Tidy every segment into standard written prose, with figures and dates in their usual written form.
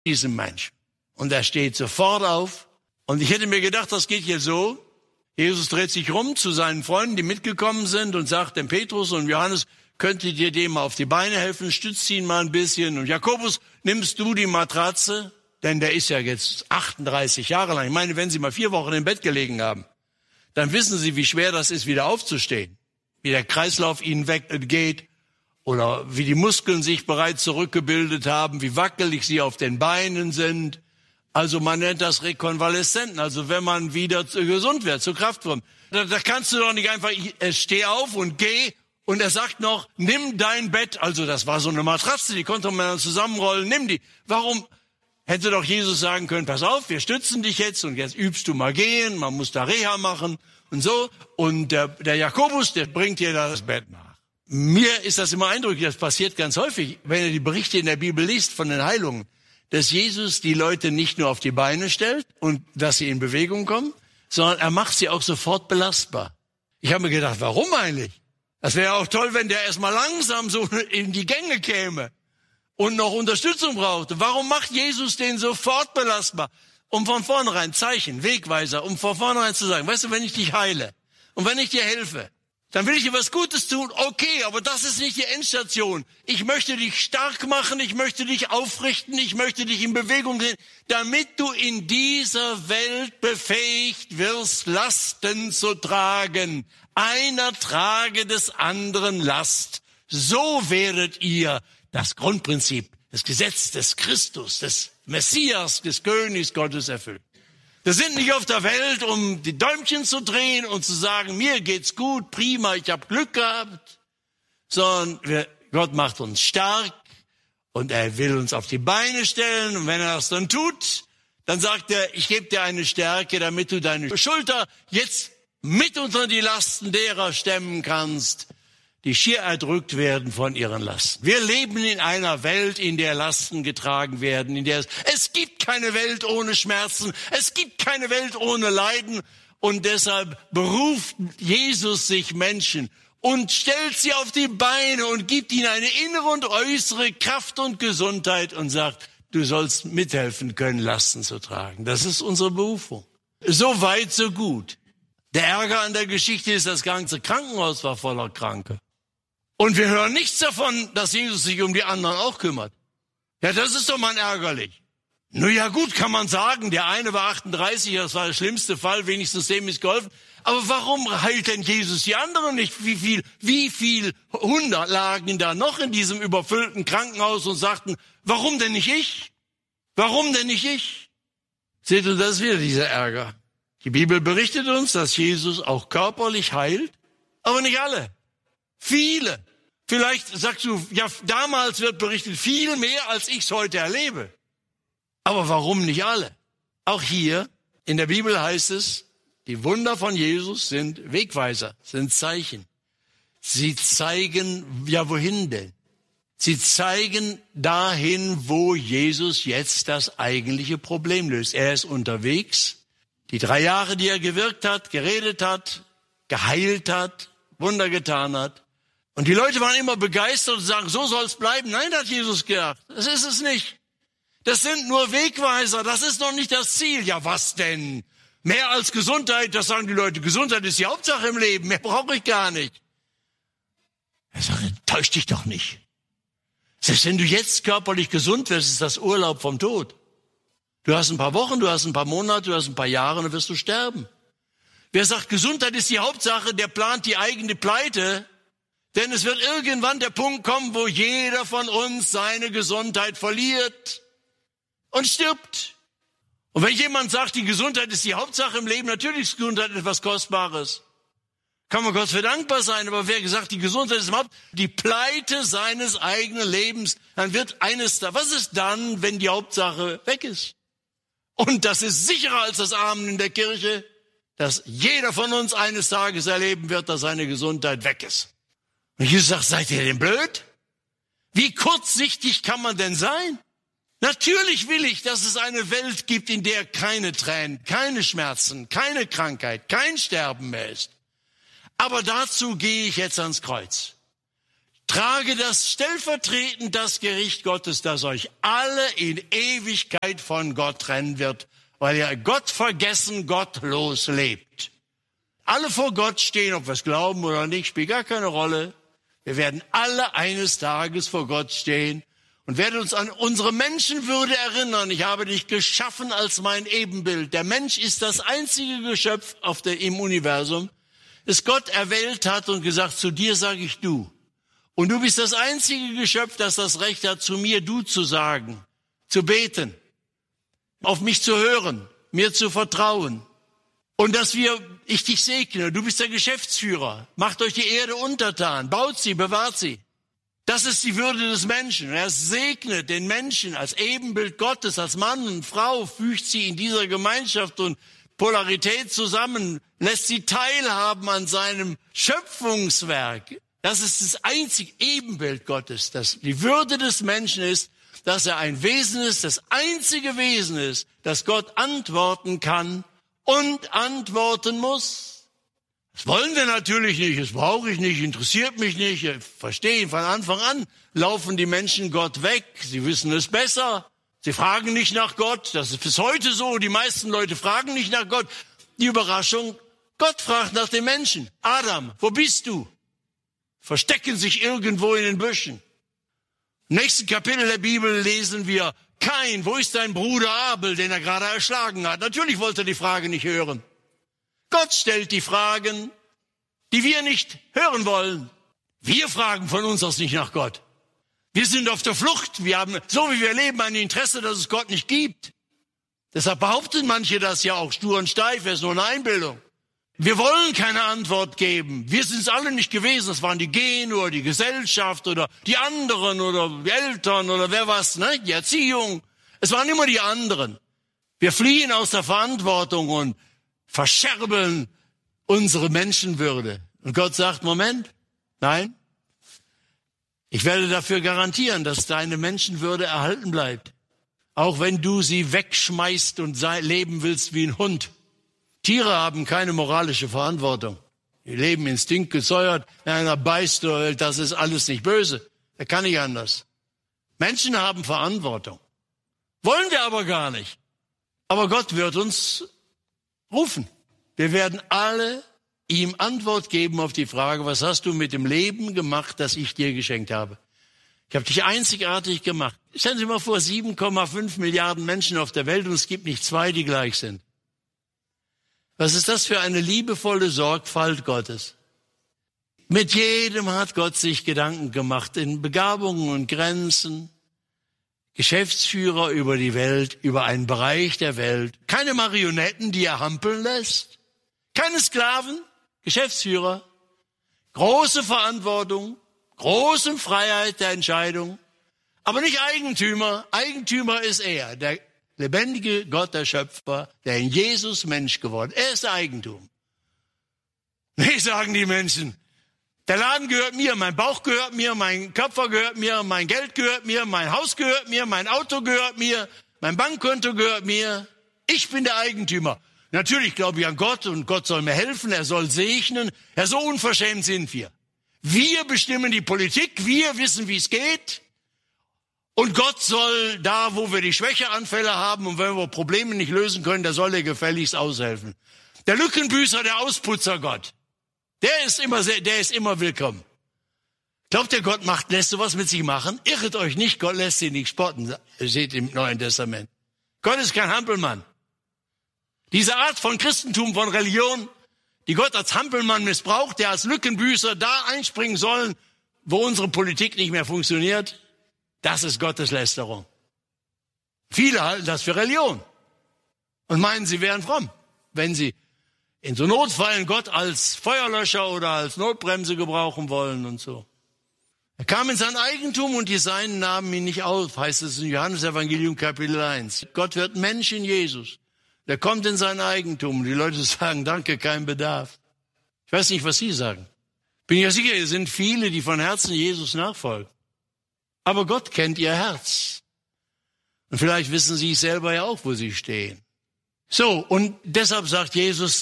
diesem Menschen. Und er steht sofort auf. Und ich hätte mir gedacht, das geht hier so. Jesus dreht sich rum zu seinen Freunden, die mitgekommen sind, und sagt dem Petrus und Johannes, könntet ihr dem auf die Beine helfen, stützt ihn mal ein bisschen. Und Jakobus, nimmst du die Matratze? Denn der ist ja jetzt 38 Jahre lang. Ich meine, wenn Sie mal 4 Wochen im Bett gelegen haben, dann wissen Sie, wie schwer das ist, wieder aufzustehen. Wie der Kreislauf Ihnen weggeht oder wie die Muskeln sich bereits zurückgebildet haben, wie wackelig Sie auf den Beinen sind. Also man nennt das Rekonvaleszenten, also wenn man wieder gesund wird, zur Kraft kommt. Da kannst du doch nicht einfach, steh auf und geh. Und er sagt noch, nimm dein Bett. Also das war so eine Matratze, die konnte man dann zusammenrollen. Nimm die. Warum? Hätte doch Jesus sagen können, pass auf, wir stützen dich jetzt und jetzt übst du mal gehen, man muss da Reha machen und so. Und der Jakobus, der bringt dir das Bett nach. Mir ist das immer eindrücklich, das passiert ganz häufig, wenn ihr die Berichte in der Bibel liest von den Heilungen, dass Jesus die Leute nicht nur auf die Beine stellt und dass sie in Bewegung kommen, sondern er macht sie auch sofort belastbar. Ich habe mir gedacht, warum eigentlich? Das wäre auch toll, wenn der erstmal langsam so in die Gänge käme und noch Unterstützung brauchte. Warum macht Jesus den sofort belastbar? Um von vornherein Zeichen, Wegweiser, um von vornherein zu sagen, weißt du, wenn ich dich heile und wenn ich dir helfe, dann will ich dir was Gutes tun, okay, aber das ist nicht die Endstation. Ich möchte dich stark machen, ich möchte dich aufrichten, ich möchte dich in Bewegung sehen, damit du in dieser Welt befähigt wirst, Lasten zu tragen. Einer trage des anderen Last. So werdet ihr das Grundprinzip, das Gesetz des Christus, des Messias, des Königs Gottes erfüllen. Wir sind nicht auf der Welt, um die Däumchen zu drehen und zu sagen, mir geht's gut, prima, ich habe Glück gehabt, sondern Gott macht uns stark und er will uns auf die Beine stellen. Und wenn er das dann tut, dann sagt er, ich gebe dir eine Stärke, damit du deine Schulter jetzt mit unter die Lasten derer stemmen kannst, die schier erdrückt werden von ihren Lasten. Wir leben in einer Welt, in der Lasten getragen werden, in der es gibt keine Welt ohne Schmerzen, es gibt keine Welt ohne Leiden, und deshalb beruft Jesus sich Menschen und stellt sie auf die Beine und gibt ihnen eine innere und äußere Kraft und Gesundheit und sagt, du sollst mithelfen können, Lasten zu tragen. Das ist unsere Berufung. So weit, so gut. Der Ärger an der Geschichte ist, das ganze Krankenhaus war voller Kranke. Und wir hören nichts davon, dass Jesus sich um die anderen auch kümmert. Ja, das ist doch mal ärgerlich. Nun ja gut, kann man sagen, der eine war 38, das war der schlimmste Fall, wenigstens dem ist geholfen. Aber warum heilt denn Jesus die anderen nicht? Wie viel Hundert lagen da noch in diesem überfüllten Krankenhaus und sagten, warum denn nicht ich? Warum denn nicht ich? Seht ihr, das ist wieder dieser Ärger. Die Bibel berichtet uns, dass Jesus auch körperlich heilt, aber nicht alle. Viele. Vielleicht sagst du, ja, damals wird berichtet viel mehr, als ich es heute erlebe. Aber warum nicht alle? Auch hier in der Bibel heißt es, die Wunder von Jesus sind Wegweiser, sind Zeichen. Sie zeigen, ja wohin denn? Sie zeigen dahin, wo Jesus jetzt das eigentliche Problem löst. Er ist unterwegs. Die 3 Jahre, die er gewirkt hat, geredet hat, geheilt hat, Wunder getan hat. Und die Leute waren immer begeistert und sagen, so soll es bleiben. Nein, hat Jesus gedacht. Das ist es nicht. Das sind nur Wegweiser. Das ist noch nicht das Ziel. Ja, was denn? Mehr als Gesundheit, das sagen die Leute. Gesundheit ist die Hauptsache im Leben. Mehr brauche ich gar nicht. Er sagt, täusch dich doch nicht. Selbst wenn du jetzt körperlich gesund wirst, ist das Urlaub vom Tod. Du hast ein paar Wochen, du hast ein paar Monate, du hast ein paar Jahre, dann wirst du sterben. Wer sagt, Gesundheit ist die Hauptsache, der plant die eigene Pleite. Denn es wird irgendwann der Punkt kommen, wo jeder von uns seine Gesundheit verliert und stirbt. Und wenn jemand sagt, die Gesundheit ist die Hauptsache im Leben, natürlich ist Gesundheit etwas Kostbares. Kann man Gott für dankbar sein, aber wer gesagt, die Gesundheit ist die Pleite seines eigenen Lebens, dann wird eines da. Was ist dann, wenn die Hauptsache weg ist? Und das ist sicherer als das Amen in der Kirche, dass jeder von uns eines Tages erleben wird, dass seine Gesundheit weg ist. Und Jesus sagt, seid ihr denn blöd? Wie kurzsichtig kann man denn sein? Natürlich will ich, dass es eine Welt gibt, in der keine Tränen, keine Schmerzen, keine Krankheit, kein Sterben mehr ist. Aber dazu gehe ich jetzt ans Kreuz. trage stellvertretend das Gericht Gottes, das euch alle in Ewigkeit von Gott trennen wird, weil ihr Gott vergessen, gottlos lebt. Alle vor Gott stehen, ob wir es glauben oder nicht, spielt gar keine Rolle. Wir werden alle eines Tages vor Gott stehen und werden uns an unsere Menschenwürde erinnern. Ich habe dich geschaffen als mein Ebenbild. Der Mensch ist das einzige Geschöpf im Universum, das Gott erwählt hat und gesagt, zu dir sage ich du. Und du bist das einzige Geschöpf, das das Recht hat, zu mir du zu sagen, zu beten, auf mich zu hören, mir zu vertrauen. Und ich dich segne, du bist der Geschäftsführer, macht euch die Erde untertan, baut sie, bewahrt sie. Das ist die Würde des Menschen. Er segnet den Menschen als Ebenbild Gottes, als Mann und Frau, fügt sie in dieser Gemeinschaft und Polarität zusammen, lässt sie teilhaben an seinem Schöpfungswerk. Das ist das einzige Ebenbild Gottes, das die Würde des Menschen ist, dass er ein Wesen ist, das einzige Wesen ist, das Gott antworten kann und antworten muss. Das wollen wir natürlich nicht, das brauche ich nicht, interessiert mich nicht. Verstehen, von Anfang an laufen die Menschen Gott weg, sie wissen es besser. Sie fragen nicht nach Gott, das ist bis heute so, die meisten Leute fragen nicht nach Gott. Die Überraschung, Gott fragt nach den Menschen. Adam, wo bist du? Verstecken sich irgendwo in den Büschen. Im nächsten Kapitel der Bibel lesen wir, Kain, wo ist dein Bruder Abel, den er gerade erschlagen hat? Natürlich wollte er die Frage nicht hören. Gott stellt die Fragen, die wir nicht hören wollen. Wir fragen von uns aus nicht nach Gott. Wir sind auf der Flucht. Wir haben, so wie wir leben, ein Interesse, dass es Gott nicht gibt. Deshalb behaupten manche das ja auch stur und steif, es ist nur eine Einbildung. Wir wollen keine Antwort geben. Wir sind es alle nicht gewesen. Das waren die Gene oder die Gesellschaft oder die anderen oder die Eltern oder wer was, ne? Die Erziehung. Es waren immer die anderen. Wir fliehen aus der Verantwortung und verscherbeln unsere Menschenwürde. Und Gott sagt, Moment, nein, ich werde dafür garantieren, dass deine Menschenwürde erhalten bleibt. Auch wenn du sie wegschmeißt und leben willst wie ein Hund. Tiere haben keine moralische Verantwortung. Die leben instinktgesäuert. Wenn einer beißt, das ist alles nicht böse. Er kann nicht anders. Menschen haben Verantwortung. Wollen wir aber gar nicht. Aber Gott wird uns rufen. Wir werden alle ihm Antwort geben auf die Frage, was hast du mit dem Leben gemacht, das ich dir geschenkt habe? Ich habe dich einzigartig gemacht. Stellen Sie sich mal vor, 7,5 Milliarden Menschen auf der Welt und es gibt nicht zwei, die gleich sind. Was ist das für eine liebevolle Sorgfalt Gottes? Mit jedem hat Gott sich Gedanken gemacht, in Begabungen und Grenzen. Geschäftsführer über die Welt, über einen Bereich der Welt. Keine Marionetten, die er hampeln lässt. Keine Sklaven, Geschäftsführer. Große Verantwortung, große Freiheit der Entscheidung. Aber nicht Eigentümer. Eigentümer ist er, der lebendige Gott, der Schöpfer, der in Jesus Mensch geworden ist. Er ist Eigentum. Nee, sagen die Menschen. Der Laden gehört mir, mein Bauch gehört mir, mein Körper gehört mir, mein Geld gehört mir, mein Haus gehört mir, mein Auto gehört mir, mein Bankkonto gehört mir. Ich bin der Eigentümer. Natürlich glaube ich an Gott und Gott soll mir helfen, er soll segnen. Ja, so unverschämt sind wir. Wir bestimmen die Politik, wir wissen, wie es geht. Und Gott soll da, wo wir die Schwächeanfälle haben und wenn wir Probleme nicht lösen können, da soll er gefälligst aushelfen. Der Lückenbüßer, der Ausputzer Gott, der ist immer willkommen. Glaubt ihr, Gott lässt sowas mit sich machen? Irret euch nicht, Gott lässt sie nicht spotten, steht im Neuen Testament. Gott ist kein Hampelmann. Diese Art von Christentum, von Religion, die Gott als Hampelmann missbraucht, der als Lückenbüßer da einspringen soll, wo unsere Politik nicht mehr funktioniert, das ist Gotteslästerung. Viele halten das für Religion und meinen, sie wären fromm, wenn sie in so Notfällen Gott als Feuerlöscher oder als Notbremse gebrauchen wollen und so. Er kam in sein Eigentum und die Seinen nahmen ihn nicht auf, heißt es in Johannes Evangelium Kapitel 1. Gott wird Mensch in Jesus. Der kommt in sein Eigentum und die Leute sagen, danke, kein Bedarf. Ich weiß nicht, was Sie sagen. Bin ja sicher, es sind viele, die von Herzen Jesus nachfolgen. Aber Gott kennt ihr Herz. Und vielleicht wissen Sie selber ja auch, wo Sie stehen. So, und deshalb sagt Jesus,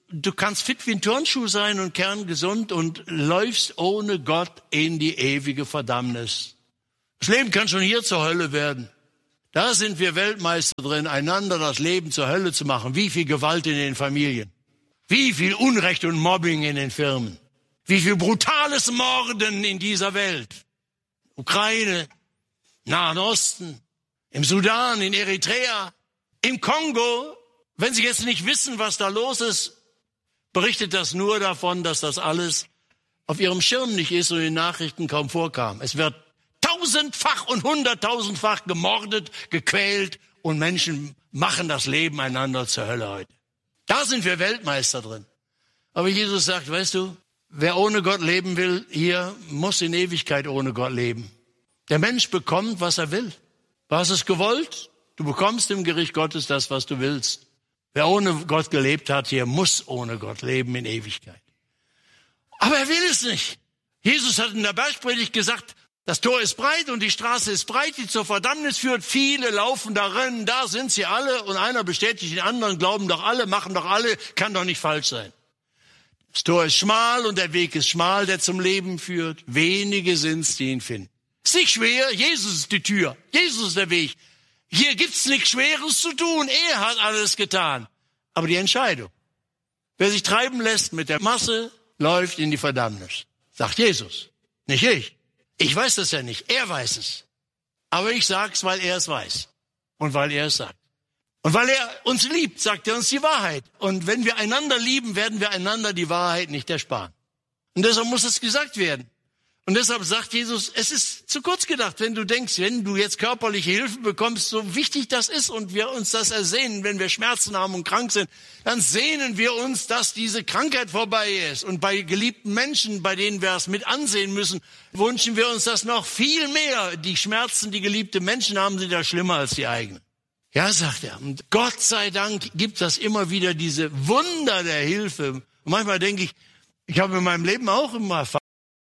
du kannst fit wie ein Turnschuh sein und kerngesund und läufst ohne Gott in die ewige Verdammnis. Das Leben kann schon hier zur Hölle werden. Da sind wir Weltmeister drin, einander das Leben zur Hölle zu machen. Wie viel Gewalt in den Familien. Wie viel Unrecht und Mobbing in den Firmen. Wie viel brutales Morden in dieser Welt. Ukraine, Nahen Osten, im Sudan, in Eritrea, im Kongo. Wenn Sie jetzt nicht wissen, was da los ist, berichtet das nur davon, dass das alles auf Ihrem Schirm nicht ist und in den Nachrichten kaum vorkam. Es wird tausendfach und hunderttausendfach gemordet, gequält und Menschen machen das Leben einander zur Hölle heute. Da sind wir Weltmeister drin. Aber Jesus sagt, weißt du, wer ohne Gott leben will, hier muss in Ewigkeit ohne Gott leben. Der Mensch bekommt, was er will. Du hast es gewollt, du bekommst im Gericht Gottes das, was du willst. Wer ohne Gott gelebt hat, hier muss ohne Gott leben in Ewigkeit. Aber er will es nicht. Jesus hat in der Bergpredigt gesagt, das Tor ist breit und die Straße ist breit, die zur Verdammnis führt. Viele laufen darin, da sind sie alle und einer bestätigt den anderen, glauben doch alle, machen doch alle, kann doch nicht falsch sein. Das Tor ist schmal und der Weg ist schmal, der zum Leben führt. Wenige sind's, die ihn finden. Ist nicht schwer, Jesus ist die Tür, Jesus ist der Weg. Hier gibt's nichts Schweres zu tun, er hat alles getan. Aber die Entscheidung, wer sich treiben lässt mit der Masse, läuft in die Verdammnis. Sagt Jesus, nicht ich. Ich weiß das ja nicht, er weiß es. Aber ich sag's, weil er es weiß und weil er es sagt. Und weil er uns liebt, sagt er uns die Wahrheit. Und wenn wir einander lieben, werden wir einander die Wahrheit nicht ersparen. Und deshalb muss es gesagt werden. Und deshalb sagt Jesus, es ist zu kurz gedacht, wenn du denkst, wenn du jetzt körperliche Hilfe bekommst, so wichtig das ist und wir uns das ersehnen, wenn wir Schmerzen haben und krank sind, dann sehnen wir uns, dass diese Krankheit vorbei ist. Und bei geliebten Menschen, bei denen wir es mit ansehen müssen, wünschen wir uns das noch viel mehr. Die Schmerzen, die geliebte Menschen haben, sind ja schlimmer als die eigenen. Ja, sagt er. Und Gott sei Dank gibt das immer wieder diese Wunder der Hilfe. Und manchmal denke ich habe in meinem Leben auch immer